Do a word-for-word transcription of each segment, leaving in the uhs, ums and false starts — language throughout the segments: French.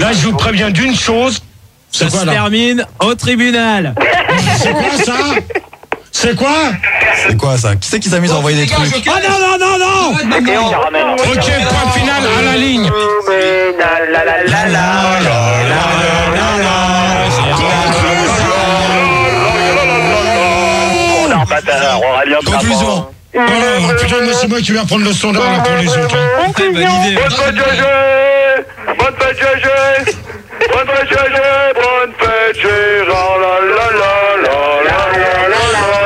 Là, je vous préviens d'une chose. Ça se termine au tribunal. C'est quoi ça? C'est quoi? C'est quoi ça? Qui c'est qui s'amuse à envoyer des trucs? Oh non, non, non, non! Ok, point final à la ligne. Conclusion. Oh là, putain, mais c'est moi qui vais reprendre le standard là, pour les autres. Hein. Validé. Bonne fête, G G! Bonne fête, G G! Bonne fête, G G! Bonne fête, Gérard! La la la la la la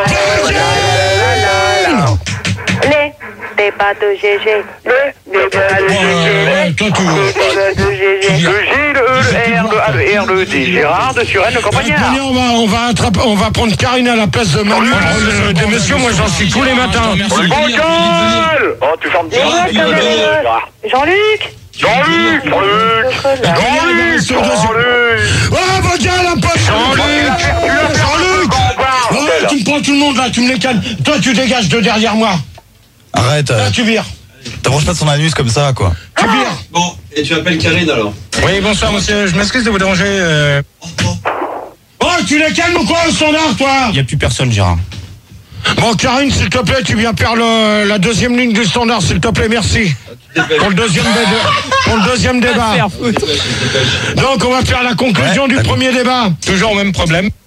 la la. Les débats de G G. Les débats de G G. Ouais, toi, tu veux. Le J, le E, le R, le A, le R, le D. Gérard de Suresnes, le campagnard. Attendez, on va, on va attraper, on va prendre Karine à la place de Manu. Euh, des messieurs, moi j'en suis tous les matins. Bancal! Oh, tu fermes bien. Jean-Luc. Jean-Luc! Jean-Luc! Jean-Luc! Jean-Luc! Oh, Bancal, un pote! Jean-Luc! Jean-Luc! Ouais, tu me prends tout le monde là, tu me les calmes. Toi, tu dégages de derrière moi. Arrête, euh, Là, tu vires. t'approches pas de son anus comme ça, quoi. Tu vires. Bon, et tu appelles Karine alors? Oui, bonsoir monsieur, je m'excuse de vous déranger. Euh... Oh, tu les calmes ou quoi au standard, toi? Il n'y a plus personne, Gérard. Bon, Karine, s'il te plaît, tu viens faire le, la deuxième ligne du standard, s'il te plaît, merci. Pour le deuxième, débat. Pour le deuxième débat. Donc, on va faire la conclusion Ouais, du d'accord. premier débat. Toujours au même problème.